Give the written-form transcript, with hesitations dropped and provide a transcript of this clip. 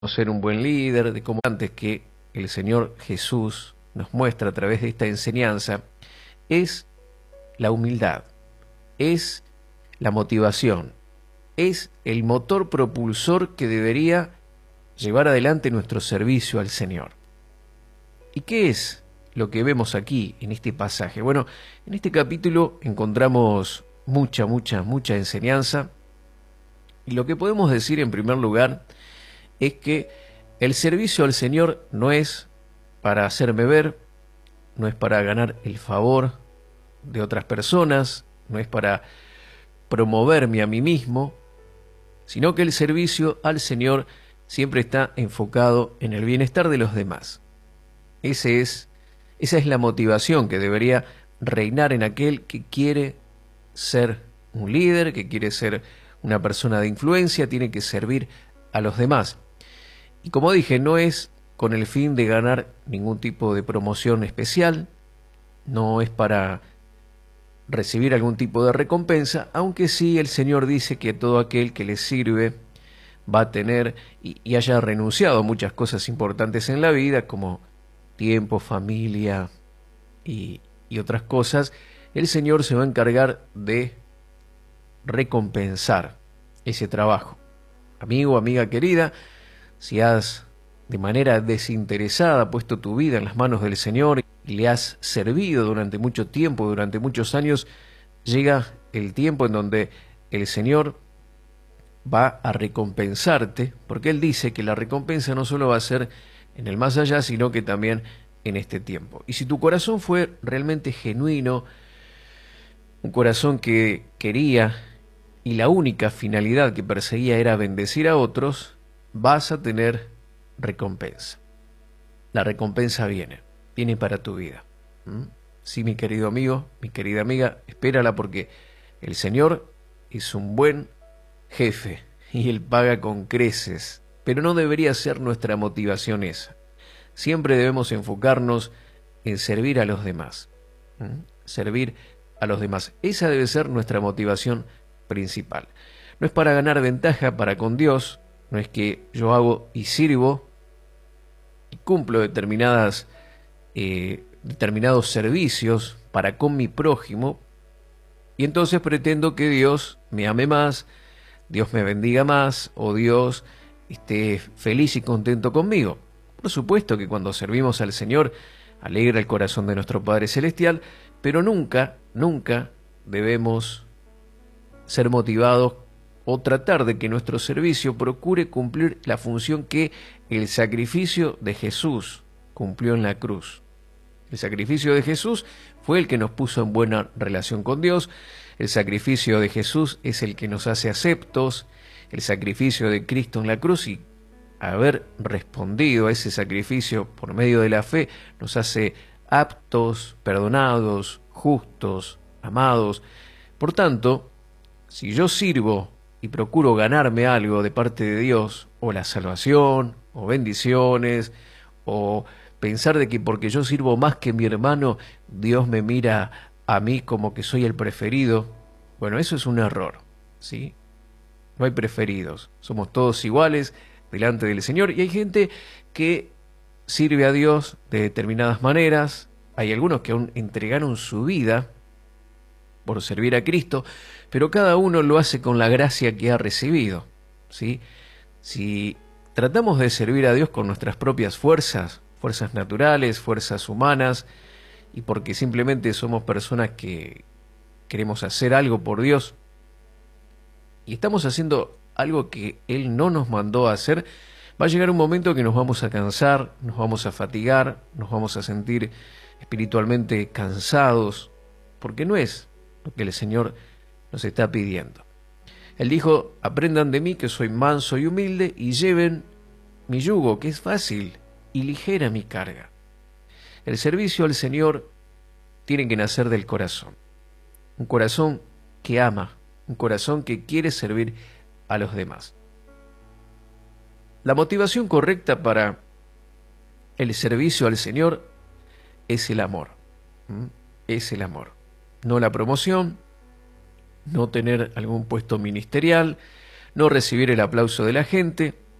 ser un buen líder, de cómo antes que el Señor Jesús nos muestra a través de esta enseñanza, es la humildad, es la motivación, es el motor propulsor que debería llevar adelante nuestro servicio al Señor. ¿Y qué es lo que vemos aquí en este pasaje? Bueno, en este capítulo encontramos mucha enseñanza, y lo que podemos decir en primer lugar es que el servicio al Señor no es para hacerme ver, no es para ganar el favor de otras personas, no es para promoverme a mí mismo, sino que el servicio al Señor siempre está enfocado en el bienestar de los demás. Esa es la motivación que debería reinar en aquel que quiere ser un líder, que quiere ser una persona de influencia, tiene que servir a los demás. Y como dije, no es con el fin de ganar ningún tipo de promoción especial, no es para recibir algún tipo de recompensa, aunque sí el Señor dice que todo aquel que le sirve va a tener y haya renunciado a muchas cosas importantes en la vida, como tiempo, familia y otras cosas, el Señor se va a encargar de recompensar ese trabajo. Amigo, amiga querida, si has de manera desinteresada puesto tu vida en las manos del Señor y le has servido durante mucho tiempo, durante muchos años, llega el tiempo en donde el Señor va a recompensarte, porque Él dice que la recompensa no solo va a ser en el más allá, sino que también en este tiempo. Y si tu corazón fue realmente genuino, un corazón que quería y la única finalidad que perseguía era bendecir a otros, vas a tener recompensa. La recompensa viene para tu vida. Sí, mi querido amigo, mi querida amiga, espérala, porque el Señor es un buen jefe y Él paga con creces, pero no debería ser nuestra motivación esa. Siempre debemos enfocarnos en servir a los demás. Servir a los demás. Esa debe ser nuestra motivación principal. No es para ganar ventaja para con Dios, no es que yo hago y sirvo y cumplo determinados servicios para con mi prójimo, y entonces pretendo que Dios me ame más, Dios me bendiga más, o Dios esté feliz y contento conmigo. Por supuesto que cuando servimos al Señor alegra el corazón de nuestro Padre Celestial, pero nunca debemos ser motivados o tratar de que nuestro servicio procure cumplir la función que el sacrificio de Jesús cumplió en la cruz. El sacrificio de Jesús fue el que nos puso en buena relación con Dios. El sacrificio de Jesús es el que nos hace aceptos. El sacrificio de Cristo en la cruz, y haber respondido a ese sacrificio por medio de la fe, nos hace aptos, perdonados, justos, amados. Por tanto, si yo sirvo y procuro ganarme algo de parte de Dios, o la salvación, o bendiciones, o pensar de que porque yo sirvo más que mi hermano, Dios me mira a mí como que soy el preferido, bueno, eso es un error, ¿sí? No hay preferidos, somos todos iguales delante del Señor, y hay gente que sirve a Dios de determinadas maneras. Hay algunos que aún entregaron su vida por servir a Cristo, pero cada uno lo hace con la gracia que ha recibido, ¿sí? Si tratamos de servir a Dios con nuestras propias fuerzas naturales, fuerzas humanas, y porque simplemente somos personas que queremos hacer algo por Dios, y estamos haciendo algo que Él no nos mandó a hacer, va a llegar un momento que nos vamos a cansar, nos vamos a fatigar, nos vamos a sentir espiritualmente cansados, porque no es lo que el Señor nos está pidiendo. Él dijo: aprendan de mí, que soy manso y humilde, y lleven mi yugo, que es fácil, y ligera mi carga. El servicio al Señor tiene que nacer del corazón. Un corazón que ama, un corazón que quiere servir a los demás. La motivación correcta para el servicio al Señor es el amor. Es el amor. No la promoción, no tener algún puesto ministerial, no recibir el aplauso de la gente,